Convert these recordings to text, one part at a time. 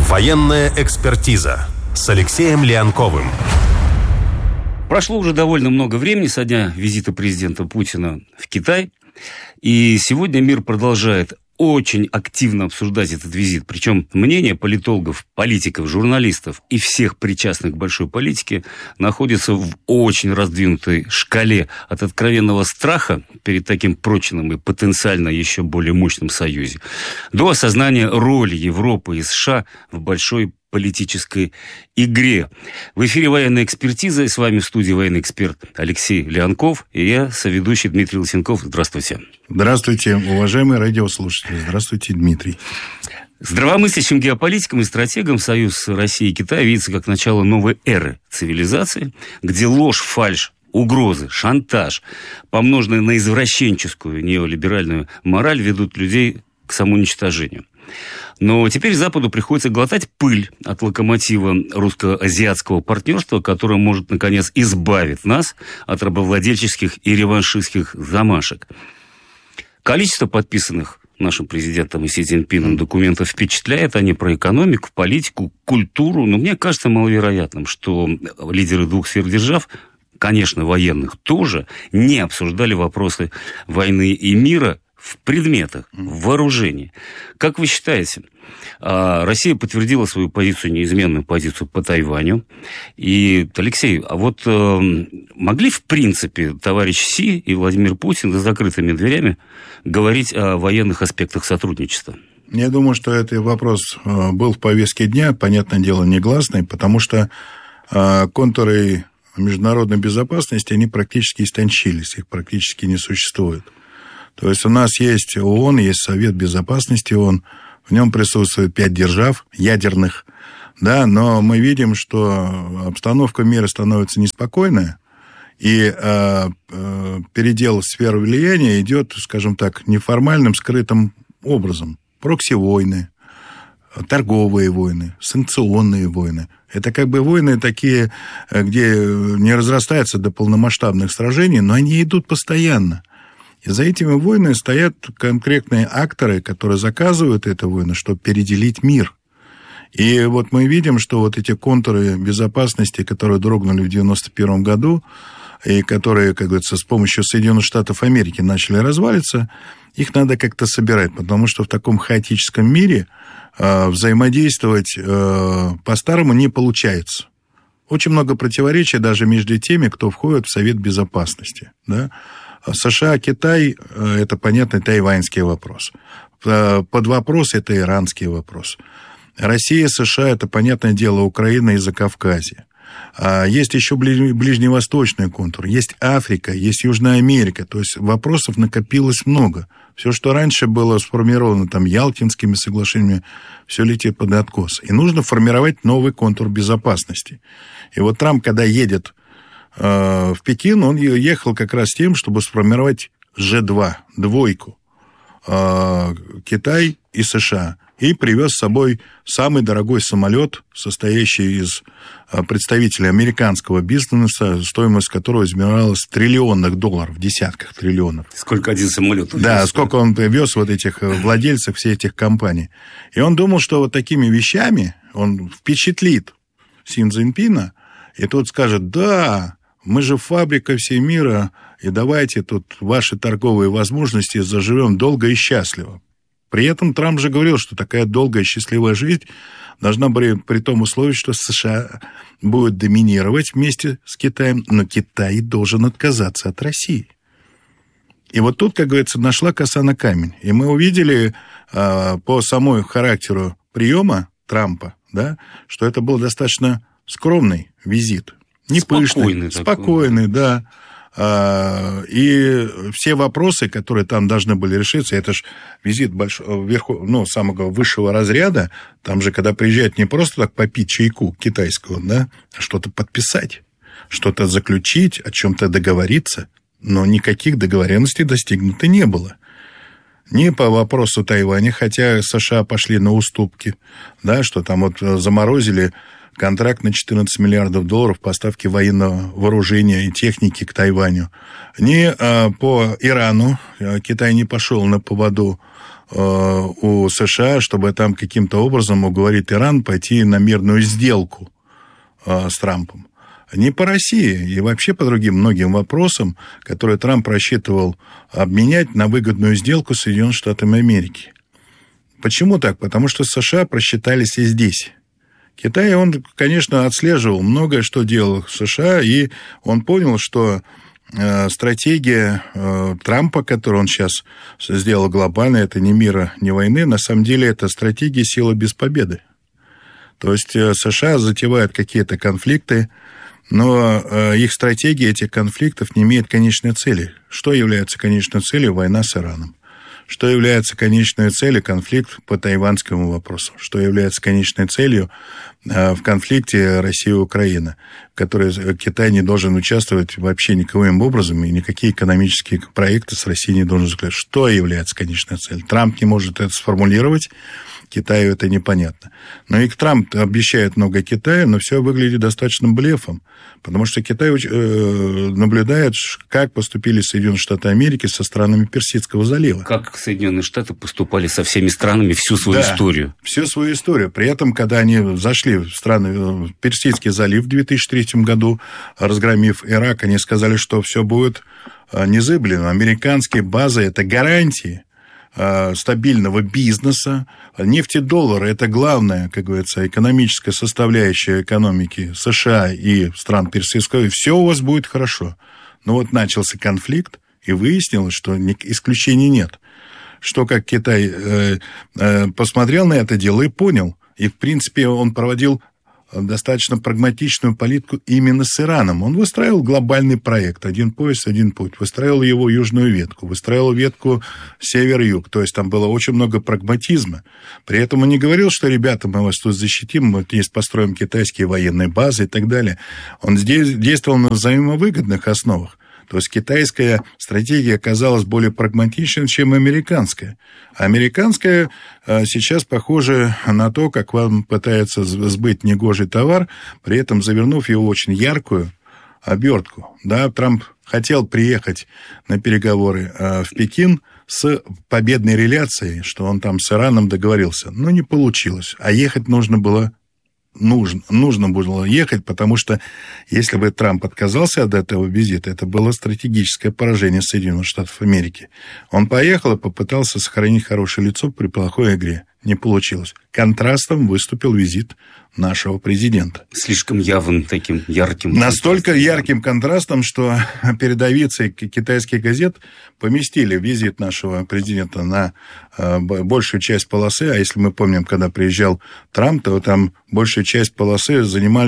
Военная экспертиза с Алексеем Леонковым. Прошло уже довольно много времени со дня визита президента Путина в Китай. И сегодня мир продолжает очень активно обсуждать этот визит. Причем мнения политологов, политиков, журналистов и всех причастных к большой политике находятся в очень раздвинутой шкале от откровенного страха перед таким прочным и потенциально еще более мощным союзе до осознания роли Европы и США в большой политической игре. В эфире «Военная экспертиза», и с вами в студии военный эксперт Алексей Леонков, и я, соведущий Дмитрий Лысенков. Здравствуйте. Здравствуйте, уважаемые радиослушатели. Здравствуйте, Дмитрий. Здравомыслящим геополитикам и стратегам союз России и Китая видится как начало новой эры цивилизации, где ложь, фальшь, угрозы, шантаж, помноженные на извращенческую неолиберальную мораль, ведут людей к самоуничтожению. Но теперь Западу приходится глотать пыль от локомотива русско-азиатского партнерства, которое может, наконец, избавить нас от рабовладельческих и реваншистских замашек. Количество подписанных нашим президентом и Си Цзиньпином документов впечатляет. Они про экономику, политику, культуру. Но мне кажется маловероятным, что лидеры двух сверхдержав, конечно, военных тоже, не обсуждали вопросы войны и мира в предметах, в вооружении. Как вы считаете, Россия подтвердила свою позицию, неизменную позицию по Тайваню. И, Алексей, а вот могли, в принципе, товарищ Си и Владимир Путин за закрытыми дверями говорить о военных аспектах сотрудничества? Я думаю, что этот вопрос был в повестке дня, понятное дело, негласный, потому что контуры международной безопасности, они практически истончились, их практически не существует. То есть у нас есть ООН, есть Совет Безопасности ООН, в нем присутствует 5 держав ядерных, да, но мы видим, что обстановка мира становится неспокойная, и передел сферы влияния идет, скажем так, неформальным, скрытым образом. Прокси-войны, торговые войны, санкционные войны. Это как бы войны такие, где не разрастаются до полномасштабных сражений, но они идут постоянно. И за этими войнами стоят конкретные акторы, которые заказывают эту войну, чтобы переделить мир. И вот мы видим, что вот эти контуры безопасности, которые дрогнули в 1991 году, и которые, как говорится, с помощью Соединенных Штатов Америки начали развалиться, их надо как-то собирать, потому что в таком хаотическом мире взаимодействовать по-старому не получается. Очень много противоречий даже между теми, кто входит в Совет Безопасности, да. США, Китай – это, понятно, тайваньский вопрос. Под вопрос – это иранский вопрос. Россия, США – это, понятное дело, Украина и Закавказье. Есть еще ближневосточный контур, есть Африка, есть Южная Америка. То есть вопросов накопилось много. Все, что раньше было сформировано там Ялтинскими соглашениями, все летит под откос. И нужно формировать новый контур безопасности. И вот Трамп, когда едет в Пекин, он ехал как раз с тем, чтобы сформировать G2, двойку, Китай и США, и привез с собой самый дорогой самолет, состоящий из представителей американского бизнеса, стоимость которого измерялась в триллионах долларов, в десятках триллионов. Сколько один самолет вез? Да, сколько он вез вот этих владельцев всех этих компаний. И он думал, что вот такими вещами он впечатлит Си Цзиньпина, и тот скажет: да, мы же фабрика всего мира, и давайте тут ваши торговые возможности заживем долго и счастливо. При этом Трамп же говорил, что такая долгая и счастливая жизнь должна быть при том условии, что США будет доминировать вместе с Китаем, но Китай должен отказаться от России. И вот тут, как говорится, нашла коса на камень. И мы увидели по самому характеру приема Трампа, да, что это был достаточно скромный визит. Не пышный, спокойный, да. И все вопросы, которые там должны были решиться, это же визит самого высшего разряда, там же, когда приезжают, не просто так попить чайку китайского, да, а что-то подписать, что-то заключить, о чем-то договориться, но никаких договоренностей достигнуто не было. Ни по вопросу Тайваня, хотя США пошли на уступки, да, что там вот заморозили контракт на 14 миллиардов долларов поставки военного вооружения и техники к Тайваню. Ни по Ирану Китай не пошел на поводу у США, чтобы там каким-то образом уговорить Иран пойти на мирную сделку с Трампом. Не по России и вообще по другим многим вопросам, которые Трамп рассчитывал обменять на выгодную сделку с Соединенными Штатами Америки. Почему так? Потому что США просчитались и здесь. Китай, он, конечно, отслеживал многое, что делал США, и он понял, что стратегия Трампа, которую он сейчас сделал глобально, это не мира, не войны, на самом деле это стратегия силы без победы. То есть США затевают какие-то конфликты, но их стратегия этих конфликтов не имеет конечной цели. Что является конечной целью? Война с Ираном. Что является конечной целью? Конфликт по тайваньскому вопросу. Что является конечной целью в конфликте Россия и Украина, в которой Китай не должен участвовать вообще никаким образом, и никакие экономические проекты с Россией не должен заключать. Что является конечной целью? Трамп не может это сформулировать, Китаю это непонятно. Но и Трамп обещает много Китаю, но все выглядит достаточно блефом, потому что Китай наблюдает, как поступили Соединенные Штаты Америки со странами Персидского залива. Как Соединенные Штаты поступали со всеми странами всю свою историю. Всю свою историю. При этом, когда они зашли в страны, в Персидский залив в 2003 году, разгромив Ирак, они сказали, что все будет незыблемо. Американские базы – это гарантии стабильного бизнеса. Нефтедоллар – это главная, как говорится, экономическая составляющая экономики США и стран Персидского. И все у вас будет хорошо. Но вот начался конфликт, и выяснилось, что исключений нет. Что как Китай посмотрел на это дело и понял. И, в принципе, он проводил достаточно прагматичную политику именно с Ираном. Он выстраивал глобальный проект «Один пояс, один путь». Выстраивал его южную ветку, выстраивал ветку север-юг. То есть там было очень много прагматизма. При этом он не говорил, что, ребята, мы вас тут защитим, мы здесь построим китайские военные базы и так далее. Он здесь действовал на взаимовыгодных основах. То есть китайская стратегия оказалась более прагматичной, чем американская. А американская сейчас похожа на то, как вам пытается сбыть негожий товар, при этом завернув его в очень яркую обертку. Да, Трамп хотел приехать на переговоры в Пекин с победной реляцией, что он там с Ираном договорился, но не получилось. А ехать нужно было ехать, потому что если бы Трамп отказался от этого визита, это было стратегическое поражение Соединенных Штатов Америки. Он поехал и попытался сохранить хорошее лицо при плохой игре. Не получилось. Контрастом выступил визит нашего президента. Слишком явным таким, ярким. Настолько ярким контрастом, что передовицы китайских газет поместили визит нашего президента на большую часть полосы. А если мы помним, когда приезжал Трамп, то там большую часть полосы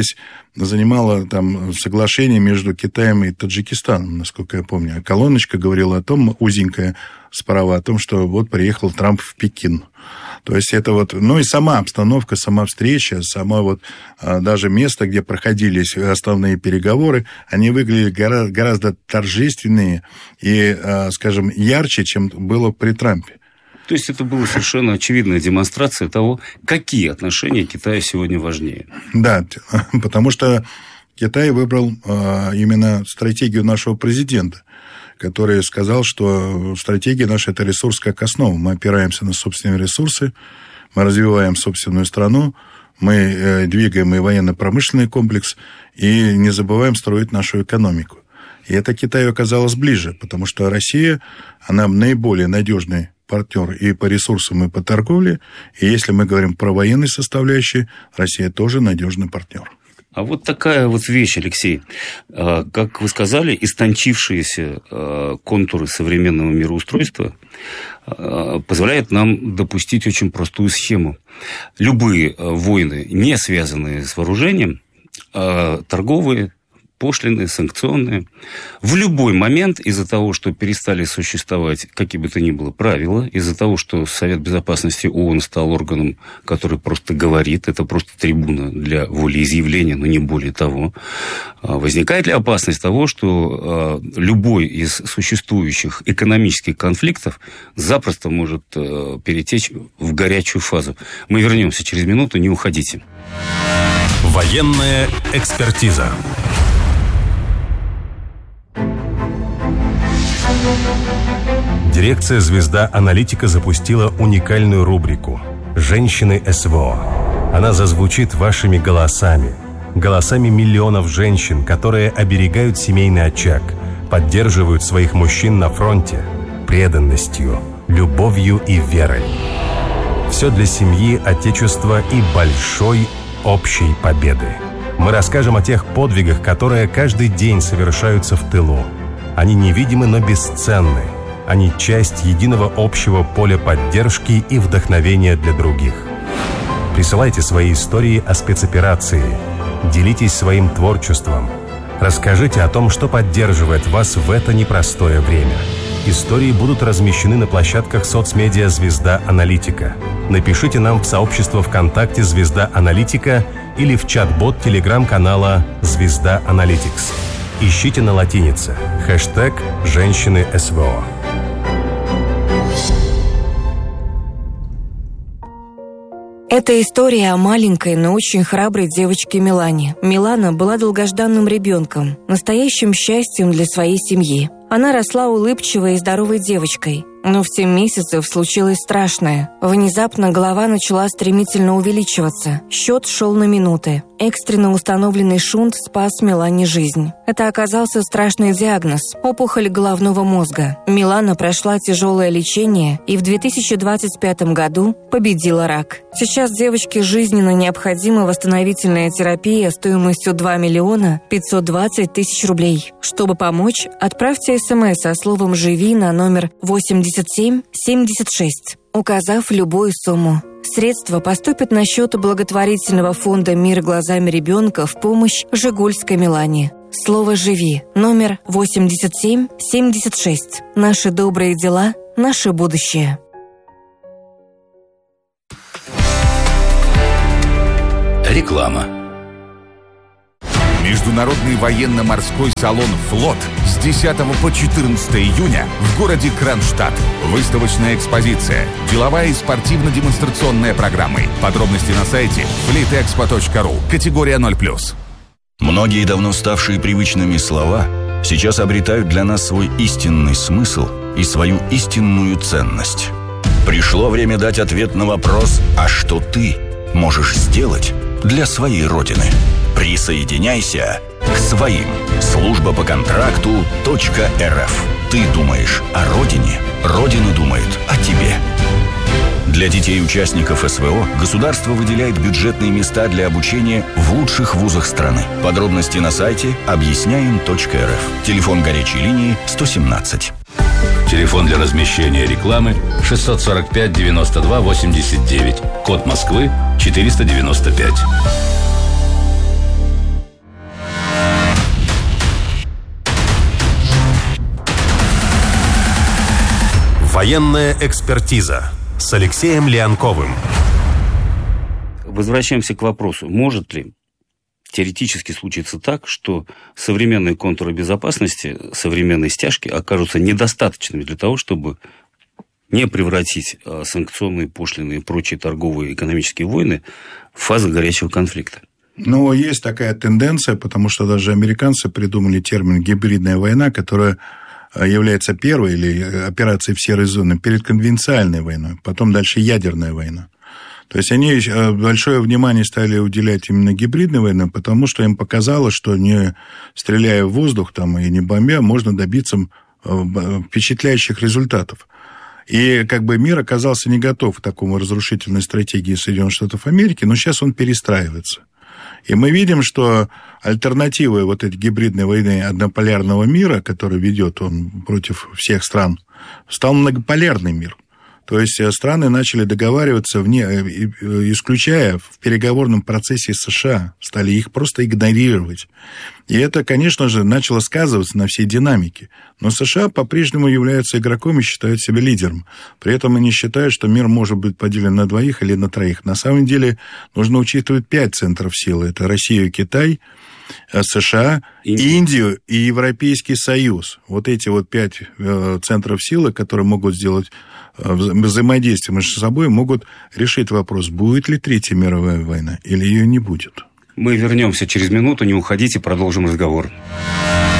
занимало там соглашение между Китаем и Таджикистаном, насколько я помню. Колоночка говорила о том, узенькая справа, о том, что вот приехал Трамп в Пекин. То есть это вот, ну и сама обстановка, сама встреча, сама вот даже место, где проходились основные переговоры, они выглядели гораздо торжественнее и, скажем, ярче, чем было при Трампе. То есть это была совершенно очевидная демонстрация того, какие отношения Китая сегодня важнее. Да, потому что Китай выбрал именно стратегию нашего президента, который сказал, что стратегия наша – это ресурс как основа. Мы опираемся на собственные ресурсы, мы развиваем собственную страну, мы двигаем и военно-промышленный комплекс, и не забываем строить нашу экономику. И это Китаю оказалось ближе, потому что Россия, она наиболее надежный партнер и по ресурсам, и по торговле. И если мы говорим про военные составляющие, Россия тоже надежный партнер. А вот такая вот вещь, Алексей. Как вы сказали, истончившиеся контуры современного мироустройства позволяют нам допустить очень простую схему. Любые войны, не связанные с вооружением, торговые, пошлины, санкционные, в любой момент из-за того, что перестали существовать какие бы то ни было правила, из-за того, что Совет Безопасности ООН стал органом, который просто говорит, это просто трибуна для волеизъявления, но не более того, возникает ли опасность того, что любой из существующих экономических конфликтов запросто может перетечь в горячую фазу? Мы вернемся через минуту, не уходите. Военная экспертиза. Дирекция «Звезда Аналитика» запустила уникальную рубрику «Женщины СВО». Она зазвучит вашими голосами, голосами миллионов женщин, которые оберегают семейный очаг, поддерживают своих мужчин на фронте преданностью, любовью и верой. Все для семьи, отечества и большой общей победы. Мы расскажем о тех подвигах, которые каждый день совершаются в тылу. Они невидимы, но бесценны. Они часть единого общего поля поддержки и вдохновения для других. Присылайте свои истории о спецоперации. Делитесь своим творчеством. Расскажите о том, что поддерживает вас в это непростое время. Истории будут размещены на площадках соцмедиа «Звезда Аналитика». Напишите нам в сообщество ВКонтакте «Звезда Аналитика» или в чат-бот телеграм-канала «Звезда Аналитикс». Ищите на латинице хэштег «Женщины СВО». Это история о маленькой, но очень храброй девочке Милане. Милана была долгожданным ребенком, настоящим счастьем для своей семьи. Она росла улыбчивой и здоровой девочкой. Но в 7 месяцев случилось страшное. Внезапно голова начала стремительно увеличиваться. Счет шел на минуты. Экстренно установленный шунт спас Милане жизнь. Это оказался страшный диагноз – опухоль головного мозга. Милана прошла тяжелое лечение и в 2025 году победила рак. Сейчас девочке жизненно необходима восстановительная терапия стоимостью 2 миллиона 520 тысяч рублей. Чтобы помочь, отправьте СМС со словом «Живи» на номер 8776, указав любую сумму. Средства поступят на счет благотворительного фонда «Мир глазами ребенка» в помощь Жигульской Милане. Слово «Живи» номер 8776. Наши добрые дела, наше будущее. Реклама. Международный военно-морской салон «Флот» с 10 по 14 июня в городе Кронштадт. Выставочная экспозиция, деловая и спортивно-демонстрационная программы. Подробности на сайте fleetexpo.ru. Категория 0+. Многие давно ставшие привычными слова сейчас обретают для нас свой истинный смысл и свою истинную ценность. Пришло время дать ответ на вопрос: а что ты можешь сделать для своей Родины? Присоединяйся к своим. Служба по контракту .рф. Ты думаешь о Родине, Родина думает о тебе. Для детей участников СВО государство выделяет бюджетные места для обучения в лучших вузах страны. Подробности на сайте объясняем.рф. Телефон горячей линии 117. Телефон для размещения рекламы 645 92 89. Код Москвы 495. Военная экспертиза с Алексеем Леонковым. Возвращаемся к вопросу. Может ли теоретически случиться так, что современные контуры безопасности, современные стяжки окажутся недостаточными для того, чтобы не превратить санкционные, пошлины и прочие торговые и экономические войны в фазу горячего конфликта? Ну, есть такая тенденция, потому что даже американцы придумали термин «гибридная война», которая является первой или операцией в серой зоне перед конвенциальной войной, потом дальше ядерная война. То есть они большое внимание стали уделять именно гибридной войне, потому что им показалось, что не стреляя в воздух там, и не бомбя, можно добиться впечатляющих результатов. И как бы мир оказался не готов к такому разрушительной стратегии Соединенных Штатов Америки, но сейчас он перестраивается. И мы видим, что альтернативой вот этой гибридной войны однополярного мира, который ведет он против всех стран, стал многополярный мир. То есть страны начали договариваться, исключая в переговорном процессе США, стали их просто игнорировать. И это, конечно же, начало сказываться на всей динамике. Но США по-прежнему являются игроком и считают себя лидером. При этом они считают, что мир может быть поделен на двоих или на троих. На самом деле нужно учитывать 5 центров силы. Это Россию и Китай, США, Индию и Европейский Союз. Вот эти вот 5 центров силы, которые могут сделать взаимодействие между собой, могут решить вопрос, будет ли Третья мировая война или ее не будет. Мы вернемся через минуту, не уходите, продолжим разговор.